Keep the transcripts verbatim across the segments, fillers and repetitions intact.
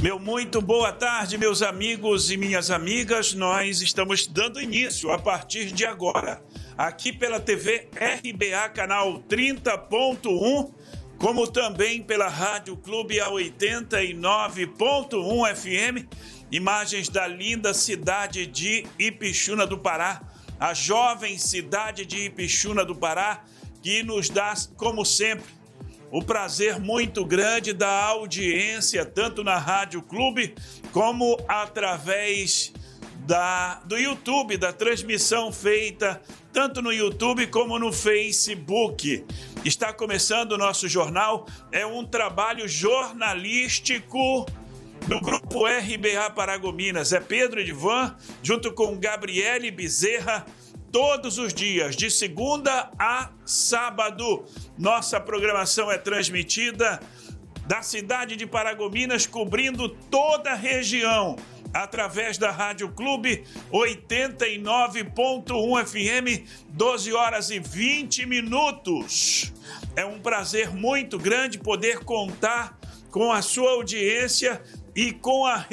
Meu muito boa tarde, meus amigos e minhas amigas. Nós estamos dando início a partir de agora, aqui pela T V R B A, canal trinta ponto um, como também pela Rádio Clube a oitenta e nove ponto um F M, imagens da linda cidade de Ipixuna do Pará, a jovem cidade de Ipixuna do Pará, que nos dá, como sempre, o prazer muito grande da audiência, tanto na Rádio Clube, como através da, do YouTube, da transmissão feita tanto no YouTube como no Facebook. Está começando o nosso jornal, é um trabalho jornalístico do Grupo R B A Paragominas. É Pedro Edivan, junto com Gabriele Bezerra, todos os dias, de segunda a sábado. Nossa programação é transmitida da cidade de Paragominas, cobrindo toda a região, através da Rádio Clube oitenta e nove ponto um F M, doze horas e vinte minutos. É um prazer muito grande poder contar com a sua audiência e com a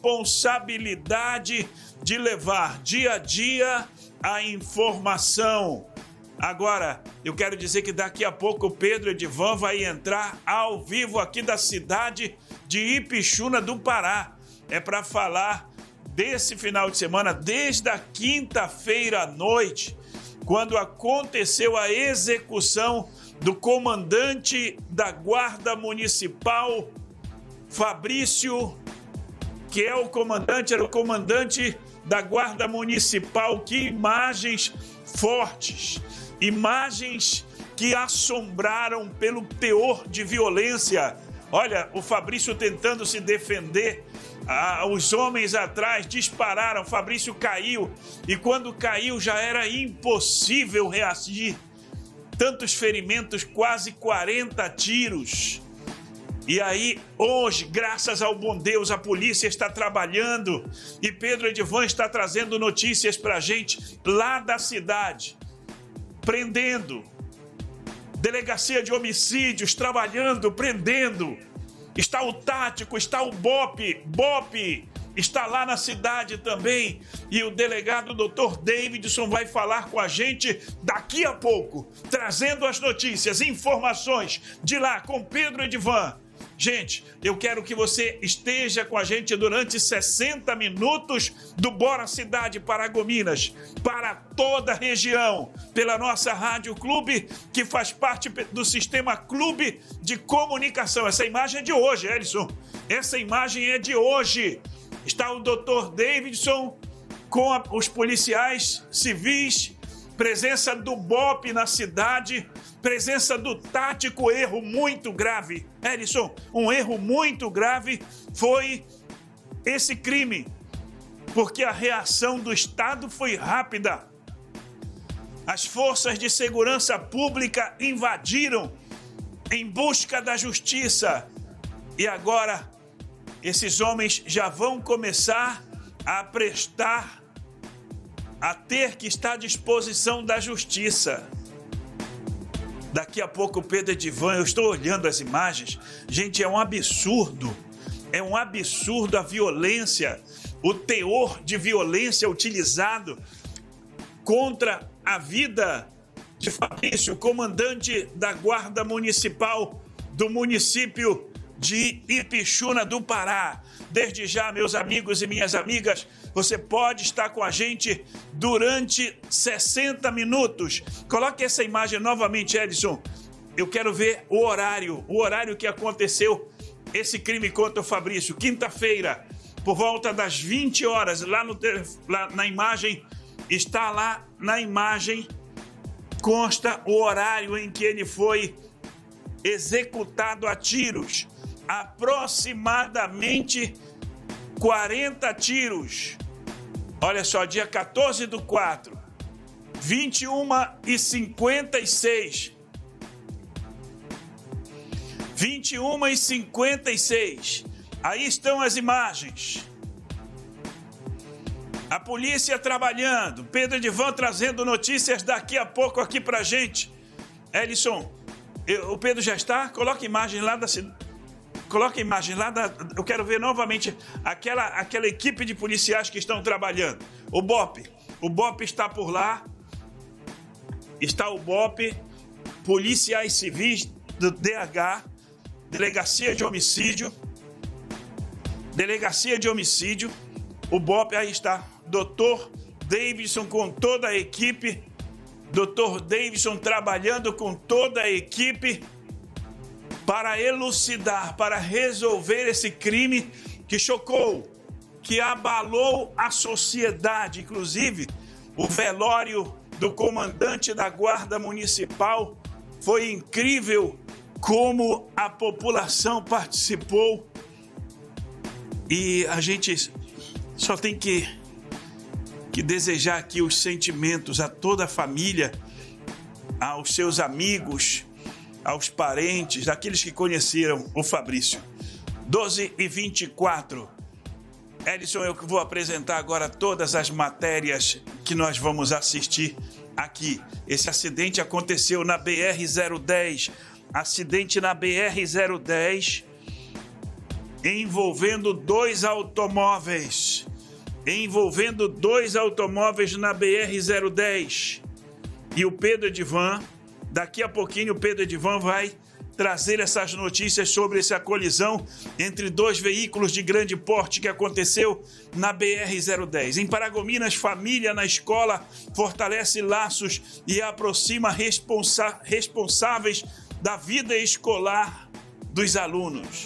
responsabilidade de levar dia a dia a informação. Agora, eu quero dizer que daqui a pouco o Pedro Edivan vai entrar ao vivo aqui da cidade de Ipixuna do Pará. É para falar desse final de semana, desde a quinta-feira à noite, quando aconteceu a execução do comandante da Guarda Municipal, Fabrício, que é o comandante, era o comandante da Guarda Municipal. Que imagens fortes, imagens que assombraram pelo teor de violência. Olha, o Fabrício tentando se defender, ah, os homens atrás dispararam, Fabrício caiu, e quando caiu já era impossível reagir. Tantos ferimentos, quase quarenta tiros. E aí, hoje, graças ao bom Deus, a polícia está trabalhando e Pedro Edivan está trazendo notícias para a gente lá da cidade, prendendo. Delegacia de homicídios trabalhando, prendendo. Está o tático, está o BOPE, BOPE está lá na cidade também. E o delegado doutor Davidson vai falar com a gente daqui a pouco, trazendo as notícias, informações de lá com Pedro Edivan. Gente, eu quero que você esteja com a gente durante sessenta minutos do Bora Cidade Paragominas, para toda a região, pela nossa Rádio Clube, que faz parte do sistema Clube de Comunicação. Essa imagem é de hoje, Edson. Essa imagem é de hoje. Está o doutor Davidson com a, os policiais civis, presença do BOPE na cidade, presença do tático. Erro muito grave, Edson, um erro muito grave foi esse crime, porque a reação do Estado foi rápida. As forças de segurança pública invadiram em busca da justiça e agora esses homens já vão começar a prestar, a ter que estar à disposição da justiça. Daqui a pouco o Pedro Edivan, eu estou olhando as imagens, gente, é um absurdo, é um absurdo a violência, o teor de violência utilizado contra a vida de Fabrício, comandante da Guarda Municipal do município de Ipixuna do Pará. Desde já, meus amigos e minhas amigas, você pode estar com a gente durante sessenta minutos. Coloque essa imagem novamente, Edson. Eu quero ver o horário, o horário que aconteceu esse crime contra o Fabrício. Quinta-feira, por volta das vinte horas, lá, no, lá na imagem, está lá na imagem, consta o horário em que ele foi executado a tiros. Aproximadamente quarenta tiros. Olha só, dia quatorze do quatro, vinte e uma e cinquenta e seis. vinte e uma e cinquenta e seis. Aí estão as imagens. A polícia trabalhando. Pedro Edivan trazendo notícias daqui a pouco aqui pra gente. Edson, eu, o Pedro já está? Coloca a imagem lá da cidade. coloca a imagem lá, da, eu quero ver novamente aquela, aquela equipe de policiais que estão trabalhando. O B O P, o B O P está por lá, está o B O P, policiais civis do D H, Delegacia de Homicídio, Delegacia de Homicídio, o B O P, aí está, doutor Davidson com toda a equipe, doutor Davidson trabalhando com toda a equipe para elucidar, para resolver esse crime que chocou, que abalou a sociedade. Inclusive, o velório do comandante da Guarda Municipal foi incrível como a população participou. E a gente só tem que, que desejar aqui os sentimentos a toda a família, aos seus amigos, aos parentes, daqueles que conheceram o Fabrício. doze e vinte e quatro. Edson, eu vou apresentar agora todas as matérias que nós vamos assistir aqui. Esse acidente aconteceu na B R zero dez. Acidente na B R zero dez envolvendo dois automóveis. Envolvendo dois automóveis na B R zero dez. E o Pedro Edivan, daqui a pouquinho o Pedro Edivan vai trazer essas notícias sobre essa colisão entre dois veículos de grande porte que aconteceu na B R zero dez. Em Paragominas, família na escola fortalece laços e aproxima responsa- responsáveis da vida escolar dos alunos.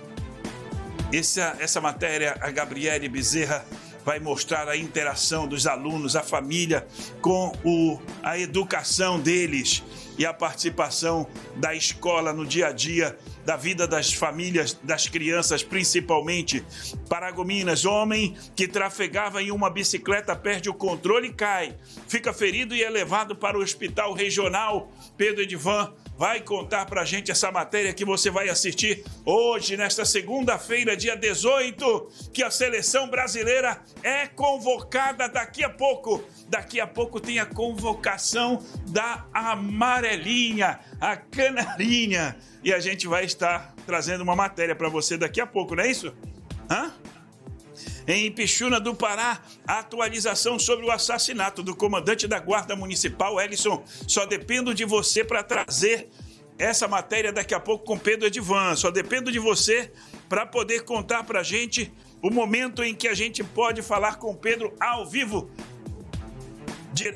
Essa, essa matéria, a Gabriele Bezerra vai mostrar a interação dos alunos, a família, com o, a educação deles e a participação da escola no dia a dia, da vida das famílias, das crianças, principalmente. Paragominas, homem que trafegava em uma bicicleta perde o controle e cai. Fica ferido e é levado para o hospital regional. Pedro Edivan vai contar pra gente essa matéria que você vai assistir hoje, nesta segunda-feira, dia dezoito, que a seleção brasileira é convocada daqui a pouco. Daqui a pouco tem a convocação da amarelinha, a canarinha. E a gente vai estar trazendo uma matéria para você daqui a pouco, não é isso? Hã? Em Ipixuna do Pará, a atualização sobre o assassinato do comandante da Guarda Municipal, Elison. Só dependo de você para trazer essa matéria daqui a pouco com Pedro Edivan. Só dependo de você para poder contar para a gente o momento em que a gente pode falar com Pedro ao vivo. Dire...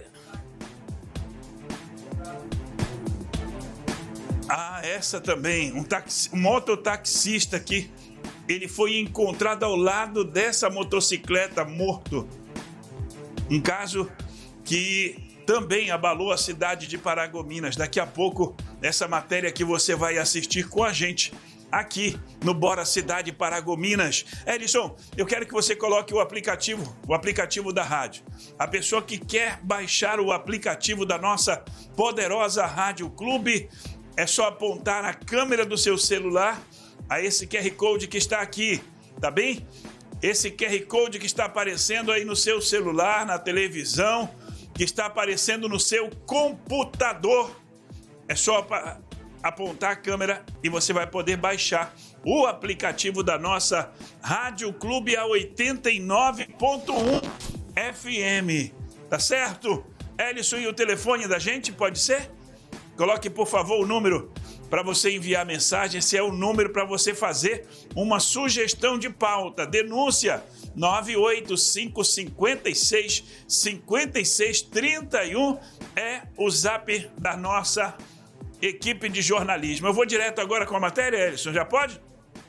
Ah, essa também. Um, taxi... um mototaxista aqui. Ele foi encontrado ao lado dessa motocicleta morto. Um caso que também abalou a cidade de Paragominas. Daqui a pouco, essa matéria que você vai assistir com a gente aqui no Bora Cidade Paragominas. Edson, eu quero que você coloque o aplicativo, o aplicativo da rádio. A pessoa que quer baixar o aplicativo da nossa poderosa Rádio Clube, é só apontar a câmera do seu celular a esse Q R Code que está aqui, tá bem? Esse Q R Code que está aparecendo aí no seu celular, na televisão, que está aparecendo no seu computador. É só apontar a câmera e você vai poder baixar o aplicativo da nossa Rádio Clube a oitenta e nove ponto um F M. Tá certo? Elison, e o telefone da gente, pode ser? Coloque, por favor, o número para você enviar mensagem. Esse é o número para você fazer uma sugestão de pauta. Denúncia nove oito cinco cinco seis cinco seis três um é o zap da nossa equipe de jornalismo. Eu vou direto agora com a matéria, Elison, já pode?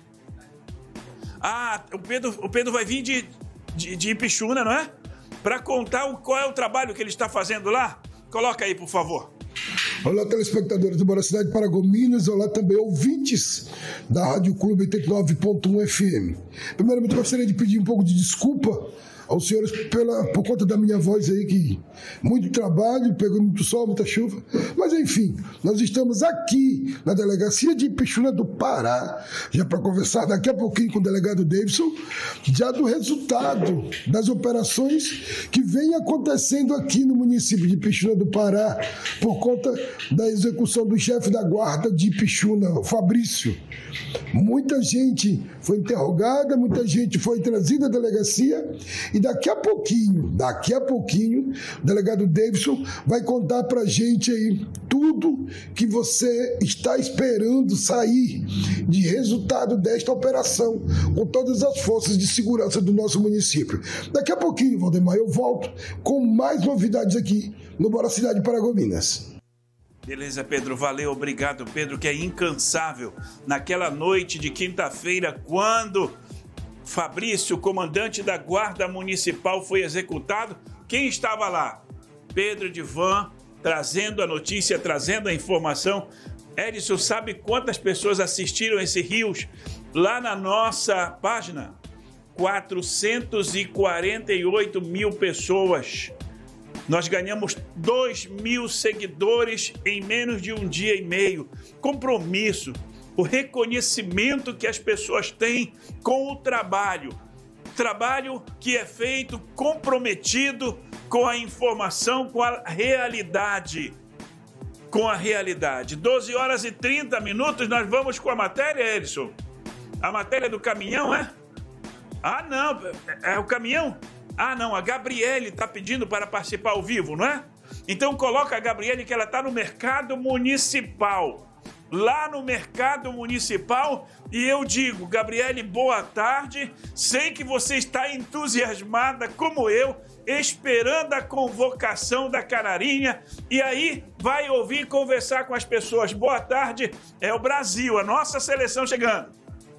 Ah, o Pedro, o Pedro vai vir de, de, de Ipixuna, não é? Para contar o, qual é o trabalho que ele está fazendo lá. Coloca aí, por favor. Olá, telespectadores do Bora Cidade Paragominas, olá também ouvintes da Rádio Clube oitenta e nove ponto um F M. Primeiramente, gostaria de pedir um pouco de desculpa aos senhores pela, por conta da minha voz aí, que muito trabalho, pegou muito sol, muita chuva. Mas, enfim, nós estamos aqui na delegacia de Ipixuna do Pará, já para conversar daqui a pouquinho com o delegado Davidson, já do resultado das operações que vem acontecendo aqui no município de Ipixuna do Pará, por conta da execução do chefe da guarda de Ipixuna, Fabrício. Muita gente foi interrogada, muita gente foi trazida à delegacia e daqui a pouquinho, daqui a pouquinho, o delegado Davidson vai contar pra gente aí tudo que você está esperando sair de resultado desta operação com todas as forças de segurança do nosso município. Daqui a pouquinho, Valdemar, eu volto com mais novidades aqui no Bora Cidade Paragominas. Beleza, Pedro, valeu, obrigado, Pedro, que é incansável. Naquela noite de quinta-feira, quando Fabrício, comandante da Guarda Municipal, foi executado, quem estava lá? Pedro Edivan, trazendo a notícia, trazendo a informação. Edson, sabe quantas pessoas assistiram esse Rios lá na nossa página? quatrocentos e quarenta e oito mil pessoas. Nós ganhamos dois mil seguidores em menos de um dia e meio. Compromisso, o reconhecimento que as pessoas têm com o trabalho. Trabalho que é feito comprometido com a informação, com a realidade. Com a realidade. doze horas e trinta minutos, nós vamos com a matéria, Edson. A matéria do caminhão, é? Ah, não, é o caminhão? Ah, não, a Gabriele está pedindo para participar ao vivo, não é? Então coloca a Gabriele que ela está no Mercado Municipal. Lá no Mercado Municipal. E eu digo, Gabriele, boa tarde. Sei que você está entusiasmada como eu, esperando a convocação da Canarinha. E aí vai ouvir conversar com as pessoas. Boa tarde, é o Brasil, a nossa seleção chegando.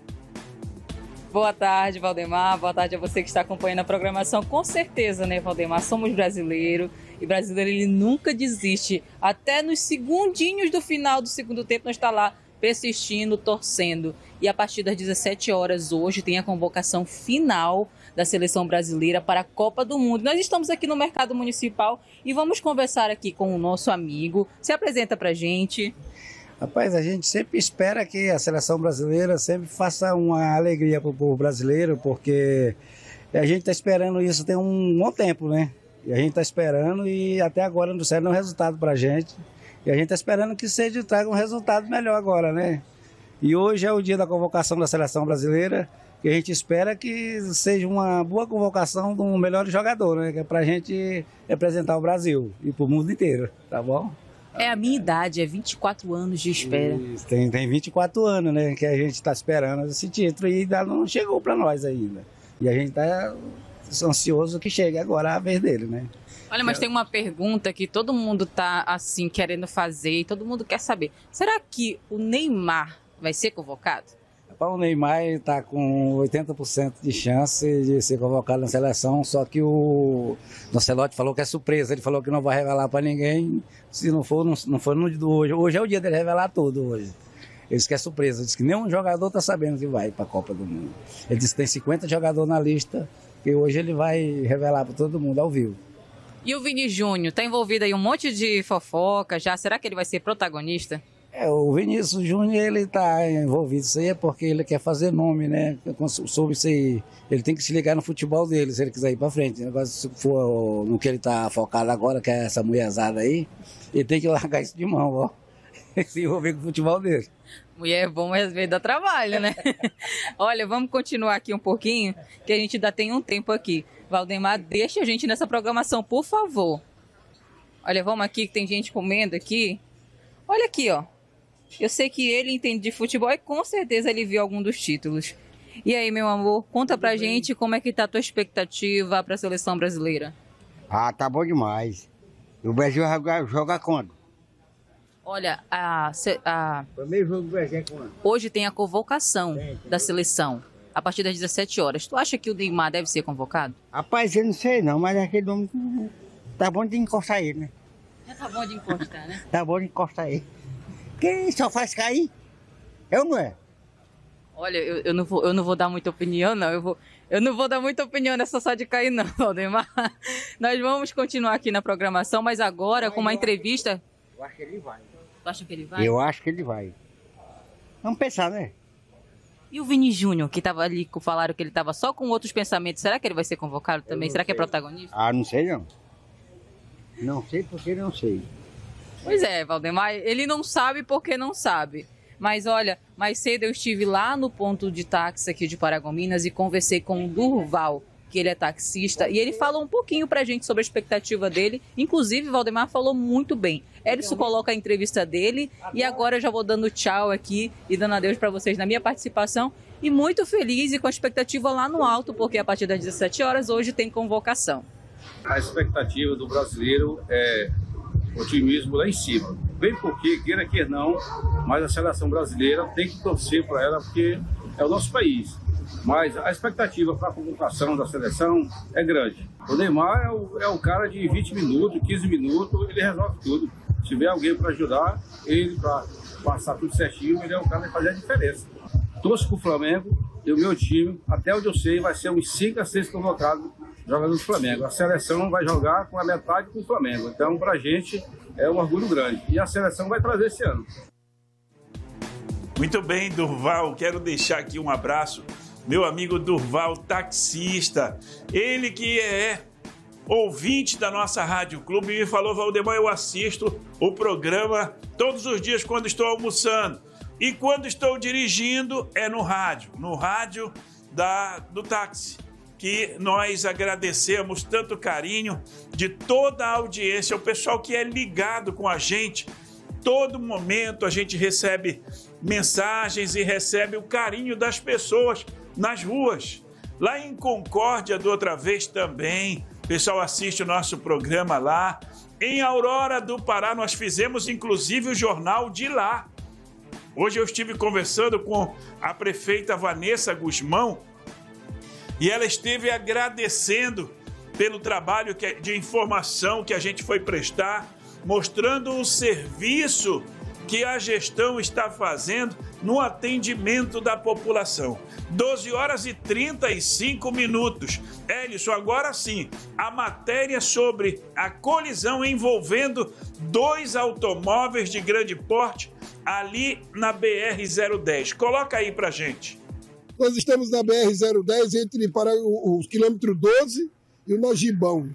Boa tarde, Valdemar. Boa tarde a você que está acompanhando a programação. Com certeza, né, Valdemar? Somos brasileiros e brasileiro ele nunca desiste. Até nos segundinhos do final do segundo tempo nós está lá persistindo, torcendo. E a partir das dezessete horas hoje tem a convocação final da seleção brasileira para a Copa do Mundo. Nós estamos aqui no Mercado Municipal e vamos conversar aqui com o nosso amigo. Se apresenta pra gente. Rapaz, a gente sempre espera que a seleção brasileira sempre faça uma alegria para o povo brasileiro, porque a gente está esperando isso tem um bom tempo, né? E a gente está esperando e até agora não serve um resultado para a gente. E a gente está esperando que seja traga um resultado melhor agora, né? E hoje é o dia da convocação da seleção brasileira, e a gente espera que seja uma boa convocação de um melhor jogador, né? Que é para a gente representar o Brasil e para o mundo inteiro, tá bom? É a minha idade, é vinte e quatro anos de espera. Isso, tem, tem vinte e quatro anos, né, que a gente está esperando esse título e ainda não chegou para nós ainda. E a gente está ansioso que chegue agora a vez dele, né? Olha, mas tem uma pergunta que todo mundo está assim querendo fazer e todo mundo quer saber. Será que o Neymar vai ser convocado? O Neymar está com oitenta por cento de chance de ser convocado na seleção, só que o Ancelotti falou que é surpresa, ele falou que não vai revelar para ninguém, se não for, não, não for no dia do hoje. Hoje é o dia dele revelar tudo hoje. Ele disse que é surpresa, ele disse que nenhum jogador está sabendo que vai para a Copa do Mundo. Ele disse que tem cinquenta jogadores na lista, que hoje ele vai revelar para todo mundo ao vivo. E o Vini Júnior, está envolvido aí um monte de fofoca já, será que ele vai ser protagonista? É, o Vinícius Júnior, ele tá envolvido, isso aí é porque ele quer fazer nome, né, sobre isso aí, ele tem que se ligar no futebol dele, se ele quiser ir pra frente. Agora, se for no que ele tá focado agora, que é essa mulherzada aí, ele tem que largar isso de mão, ó, se envolver com o futebol dele. Mulher é bom, mas às vezes dá trabalho, né? Olha, vamos continuar aqui um pouquinho, que a gente ainda tem um tempo aqui. Valdemar, deixa a gente nessa programação, por favor. Olha, vamos aqui, que tem gente comendo aqui. Olha aqui, ó. Eu sei que ele entende de futebol e com certeza ele viu algum dos títulos. E aí, meu amor, conta pra gente como é que tá a tua expectativa pra seleção brasileira. Ah, tá bom demais. O Brasil joga, joga quando? Olha, a, a... Primeiro jogo do Brasil é quando? Hoje tem a convocação da seleção, a partir das dezessete horas. Tu acha que o Neymar deve ser convocado? Rapaz, eu não sei não, mas aquele homem tá bom de encostar ele, né? Já tá bom de encostar, né? Tá bom de encostar ele. Quem só faz cair? Eu não é. Olha, eu, eu, não vou, eu não vou dar muita opinião, não. Eu, vou, eu não vou dar muita opinião nessa só de cair, não, Valdemar. Nós vamos continuar aqui na programação, mas agora com uma entrevista... Eu acho que ele vai. Tu acha que ele vai? Eu acho que ele vai. Vamos pensar, né? E o Vini Júnior, que estava ali, que falaram que ele estava só com outros pensamentos, será que ele vai ser convocado também? Será que é protagonista? Ah, não sei não. Não sei porque não sei. Pois é, Valdemar, ele não sabe porque não sabe. Mas olha, mais cedo eu estive lá no ponto de táxi aqui de Paragominas e conversei com o Durval, que ele é taxista, e ele falou um pouquinho pra gente sobre a expectativa dele. Inclusive, Valdemar falou muito bem. Edson coloca a entrevista dele e agora eu já vou dando tchau aqui e dando adeus para vocês na minha participação. E muito feliz e com a expectativa lá no alto, porque a partir das dezessete horas hoje tem convocação. A expectativa do brasileiro é otimismo lá em cima. Bem porque, queira que não, mas a seleção brasileira tem que torcer para ela porque é o nosso país. Mas a expectativa para a convocação da seleção é grande. O Neymar é o, é o cara de vinte minutos, quinze minutos, ele resolve tudo. Se tiver alguém para ajudar ele, para passar tudo certinho, ele é o cara que vai fazer a diferença. Torço para o Flamengo e o meu time, até onde eu sei, vai ser uns cinco a seis convocados jogando do Flamengo. A seleção vai jogar com a metade com o Flamengo. Então, para a gente, é um orgulho grande. E a seleção vai trazer esse ano. Muito bem, Durval. Quero deixar aqui um abraço. Meu amigo Durval, taxista. Ele que é ouvinte da nossa Rádio Clube me falou: Valdemar, eu assisto o programa todos os dias quando estou almoçando. E quando estou dirigindo é no rádio, no rádio da, do táxi. Que nós agradecemos tanto carinho de toda a audiência, o pessoal que é ligado com a gente. Todo momento a gente recebe mensagens e recebe o carinho das pessoas nas ruas. Lá em Concórdia, da outra vez também, o pessoal assiste o nosso programa lá. Em Aurora do Pará, nós fizemos inclusive o jornal de lá. Hoje eu estive conversando com a prefeita Vanessa Guzmão, e ela esteve agradecendo pelo trabalho de informação que a gente foi prestar, mostrando o serviço que a gestão está fazendo no atendimento da população. doze horas e trinta e cinco minutos. Elison, agora sim, a matéria sobre a colisão envolvendo dois automóveis de grande porte ali na B R zero dez. Coloca aí pra gente. Nós estamos na B R zero dez, entre para o, o quilômetro doze e o Nogibão.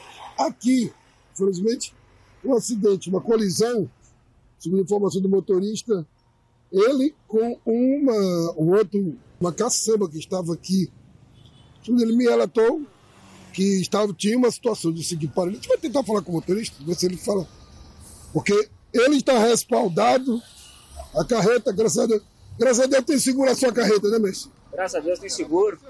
Aqui, infelizmente, um acidente, uma colisão, segundo a informação do motorista, ele com uma, um outro, uma caçamba que estava aqui. Ele me relatou que estava, tinha uma situação de seguir para ele. A gente vai tentar falar com o motorista, ver se ele fala. Porque ele está respaldado, a carreta, graças a Deus. Graças a Deus tem seguro a sua carreta, né, Messi? Graças a Deus tem seguro.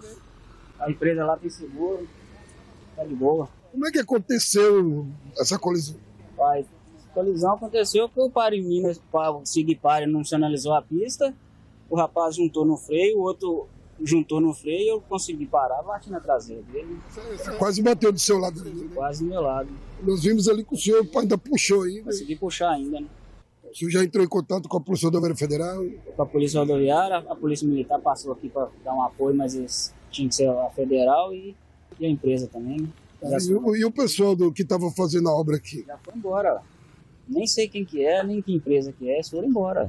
A empresa lá tem seguro. Tá de boa. Como é que aconteceu essa colisão? Pai, a colisão aconteceu porque o pare em Minas, o Sig Pare não sinalizou a pista. O rapaz juntou no freio, o outro juntou no freio, eu consegui parar, bati na traseira dele. Quase bateu do seu lado ali, né? Quase do meu lado. Nós vimos ali que o senhor ainda puxou ainda. Consegui puxar ainda, né? O senhor já entrou em contato com a Polícia Rodoviária Federal? Com a Polícia Rodoviária, a Polícia Militar passou aqui para dar um apoio, mas eles tinham que ser a federal e, e a empresa também. E o, e o pessoal do, que estava fazendo a obra aqui? Já foi embora. Nem sei quem que é, nem que empresa que é, eles foram embora.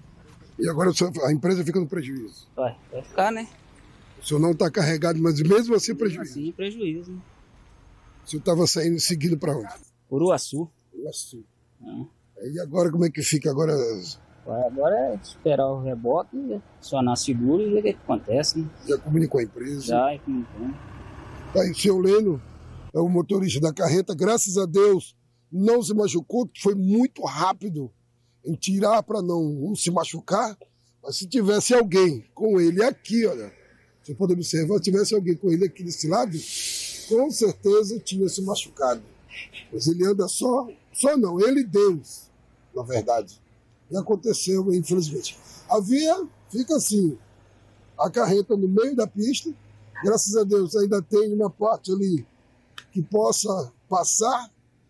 E agora a empresa fica no prejuízo? Vai, vai ficar, né? O senhor não está carregado, mas mesmo assim prejuízo? Sim, prejuízo. Né? O senhor estava saindo, seguindo para onde? Uruaçu. Uruaçu. É. E agora como é que fica? Agora, agora é esperar o reboque, acionar seguro e ver o que acontece. Né? Já comunicou a empresa? Já, é comunicou. Tá aí o seu Leno, é o motorista da carreta, graças a Deus não se machucou, foi muito rápido em tirar para não, não se machucar, mas se tivesse alguém com ele aqui, olha, você pode observar, se tivesse alguém com ele aqui desse lado, com certeza tinha se machucado. Mas ele anda só, só não, ele e Deus, na verdade. E aconteceu, infelizmente. A via fica assim, a carreta no meio da pista, graças a Deus ainda tem uma parte ali que possa passar,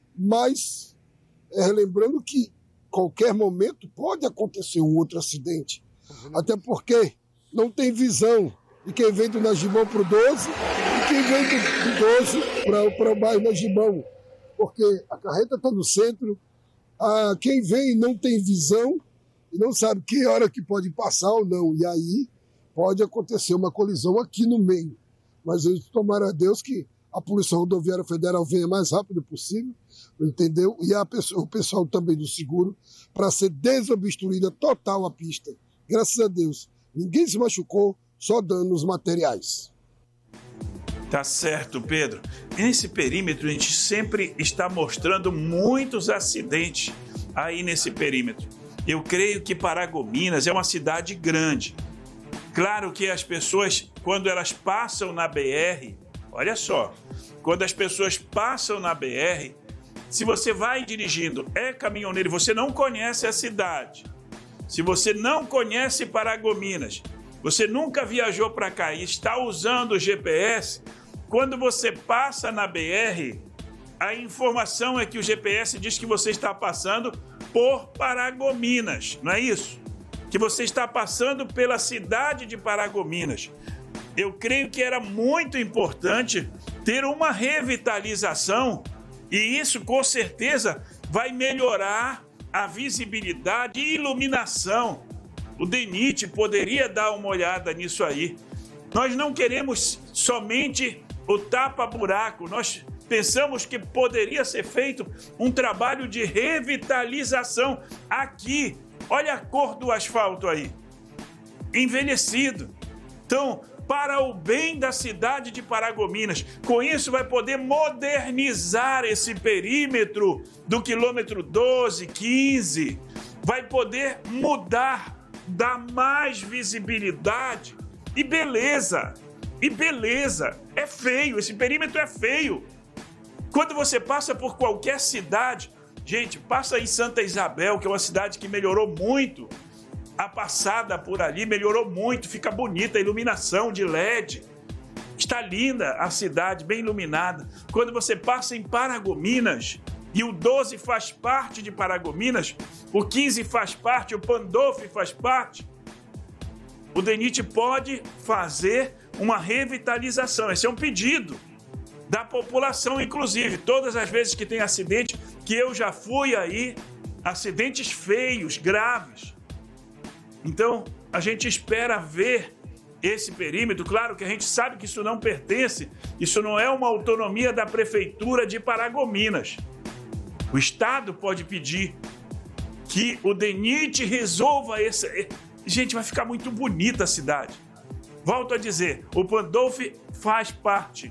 mas é, lembrando que qualquer momento pode acontecer um outro acidente. Até porque não tem visão de quem vem do Nagibão para o doze e quem vem do, do doze para o bairro Nagibão. Porque a carreta está no centro, a, quem vem não tem visão e não sabe que hora que pode passar ou não. E aí pode acontecer uma colisão aqui no meio. Mas eu tomara a Deus que a Polícia Rodoviária Federal venha o mais rápido possível, entendeu? E a pessoa, o pessoal também do seguro, para ser desobstruída total a pista. Graças a Deus, ninguém se machucou, só danos materiais. Tá certo, Pedro. Nesse perímetro, a gente sempre está mostrando muitos acidentes aí nesse perímetro. Eu creio que Paragominas é uma cidade grande. Claro que as pessoas, quando elas passam na B R, olha só, quando as pessoas passam na B R, se você vai dirigindo, é caminhoneiro, você não conhece a cidade, se você não conhece Paragominas, você nunca viajou para cá e está usando o G P S, quando você passa na B R, a informação é que o G P S diz que você está passando por Paragominas, não é isso? Que você está passando pela cidade de Paragominas. Eu creio que era muito importante ter uma revitalização e isso, com certeza, vai melhorar a visibilidade e iluminação. O DENIT poderia dar uma olhada nisso aí. Nós não queremos somente o tapa-buraco, nós pensamos que poderia ser feito um trabalho de revitalização aqui. Olha a cor do asfalto aí, envelhecido. Então, para o bem da cidade de Paragominas, com isso vai poder modernizar esse perímetro do quilômetro doze, quinze, vai poder mudar, dar mais visibilidade e beleza. E beleza, é feio, esse perímetro é feio. Quando você passa por qualquer cidade, gente, passa em Santa Isabel, que é uma cidade que melhorou muito. A passada por ali melhorou muito, fica bonita a iluminação de L E D. Está linda a cidade, bem iluminada. Quando você passa em Paragominas, e o doze faz parte de Paragominas, o quinze faz parte, o Pandolfi faz parte, o DENIT pode fazer uma revitalização. Esse é um pedido da população, inclusive. Todas as vezes que tem acidente, que eu já fui aí, acidentes feios, graves. Então, a gente espera ver esse perímetro. Claro que a gente sabe que isso não pertence, isso não é uma autonomia da Prefeitura de Paragominas. O Estado pode pedir que o DENIT resolva esse... Gente, vai ficar muito bonita a cidade. Volto a dizer, o Pandolfi faz parte.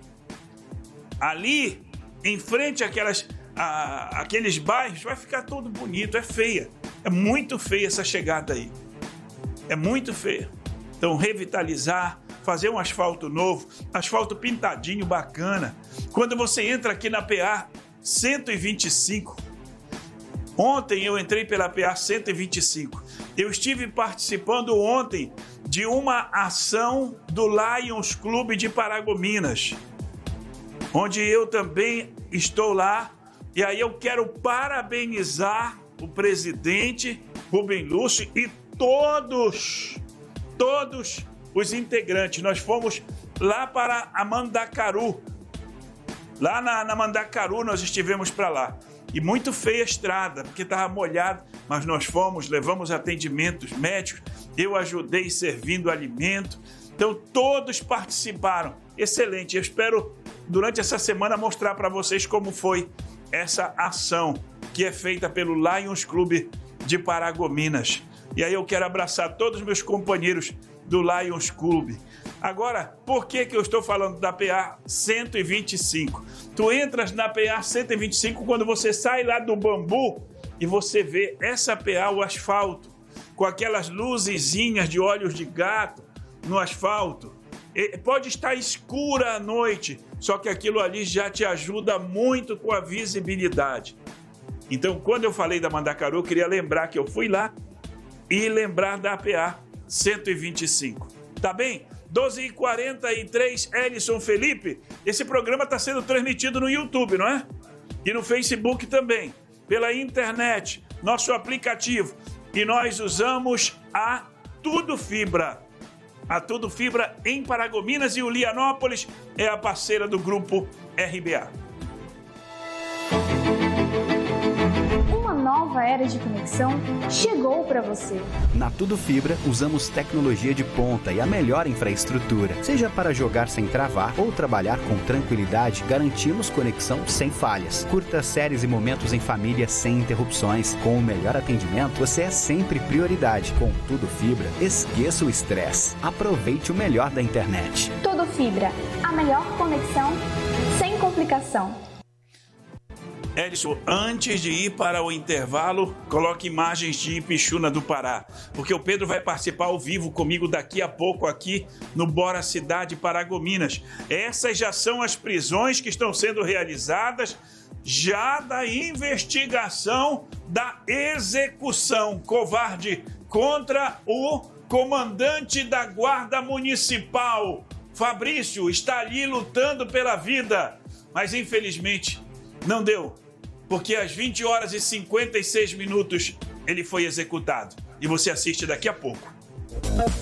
Ali, em frente àquelas, a, àqueles bairros, vai ficar todo bonito, é feia. É muito feia essa chegada aí. É muito feia. Então, revitalizar, fazer um asfalto novo, asfalto pintadinho, bacana. Quando você entra aqui na P A cento e vinte e cinco, ontem eu entrei pela P A cento e vinte e cinco. Eu estive participando ontem de uma ação do Lions Clube de Paragominas, onde eu também estou lá. E aí eu quero parabenizar o presidente Rubem Lúcio e todos, todos os integrantes. Nós fomos lá para a Mandacaru. Lá na, na Mandacaru nós estivemos para lá. E muito feia a estrada, porque estava molhado, mas nós fomos, levamos atendimentos médicos, eu ajudei servindo alimento. Então todos participaram. Excelente. Eu espero durante essa semana mostrar para vocês como foi essa ação que é feita pelo Lions Clube de Paragominas. E aí eu quero abraçar todos os meus companheiros do Lions Clube. Agora, por que que eu estou falando da P A cento e vinte e cinco? Tu entras na P A cento e vinte e cinco quando você sai lá do Bambu e você vê essa P A, o asfalto, com aquelas luzezinhas de olhos de gato no asfalto. E pode estar escura à noite, só que aquilo ali já te ajuda muito com a visibilidade. Então, quando eu falei da Mandacaru, eu queria lembrar que eu fui lá e lembrar da P A cento e vinte e cinco. Tá bem? doze e quarenta e três, Elison Felipe. Esse programa está sendo transmitido no YouTube, não é? E no Facebook também, pela internet, nosso aplicativo. E nós usamos a Tudo Fibra. A Tudo Fibra em Paragominas e o Lianópolis é a parceira do grupo R B A. Uma nova era de conexão chegou para você. Na Tudo Fibra, usamos tecnologia de ponta e a melhor infraestrutura. Seja para jogar sem travar ou trabalhar com tranquilidade, garantimos conexão sem falhas. Curta séries e momentos em família sem interrupções. Com o melhor atendimento, você é sempre prioridade. Com Tudo Fibra, esqueça o estresse. Aproveite o melhor da internet. Tudo Fibra, a melhor conexão sem complicação. Edson, antes de ir para o intervalo, coloque imagens de Ipixuna do Pará, porque o Pedro vai participar ao vivo comigo daqui a pouco aqui no Bora Cidade Paragominas. Essas já são as prisões que estão sendo realizadas já da investigação da execução covarde contra o comandante da Guarda Municipal. Fabrício está ali lutando pela vida, mas infelizmente não deu, porque às vinte horas e cinquenta e seis minutos ele foi executado. E você assiste daqui a pouco.